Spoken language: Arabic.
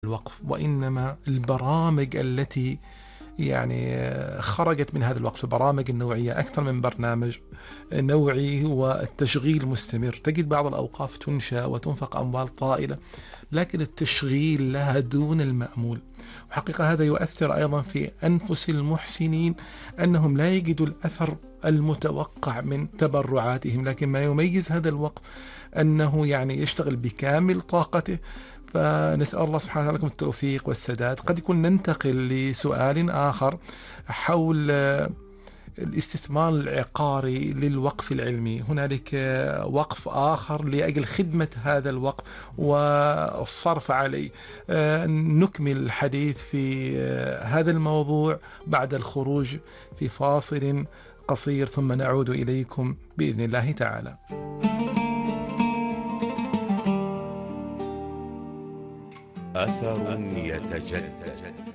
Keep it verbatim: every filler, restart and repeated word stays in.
الوقف، وإنما البرامج التي يعني خرجت من هذا الوقف. البرامج النوعية أكثر من برنامج نوعي، والتشغيل مستمر. تجد بعض الأوقاف تنشأ وتنفق أموال طائلة، لكن التشغيل لها دون المأمول. وحقيقة هذا يؤثر أيضا في أنفس المحسنين، أنهم لا يجدوا الأثر المتوقع من تبرعاتهم. لكن ما يميز هذا الوقف أنه يعني يشتغل بكامل طاقته. فنسأل الله سبحانه وتعالى لكم التوفيق والسداد. قد يكون ننتقل لسؤال آخر حول الاستثمار العقاري للوقف العلمي. هنالك وقف آخر لأجل خدمة هذا الوقف والصرف عليه. نكمل الحديث في هذا الموضوع بعد الخروج في فاصل قصير، ثم نعود إليكم بإذن الله تعالى. أثر يتجدد.